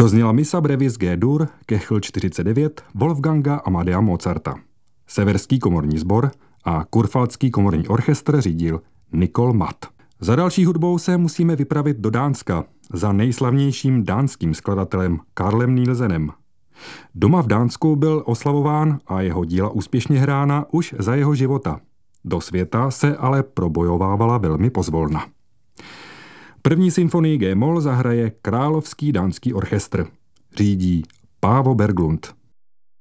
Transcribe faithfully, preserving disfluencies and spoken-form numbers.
Dozněla misa brevis G-dur, Kechl čtyřicet devět, Wolfganga Amadea Mozarta. Severský komorní sbor a Kurpfalzský komorní orchestr řídil Nikol Matt. Za další hudbou se musíme vypravit do Dánska za nejslavnějším dánským skladatelem Carlem Nielsenem. Doma v Dánsku byl oslavován a jeho díla úspěšně hrána už za jeho života. Do světa se ale probojovávala velmi pozvolna. První symfonii G-moll zahraje Královský dánský orchestr. Řídí Pávo Berglund.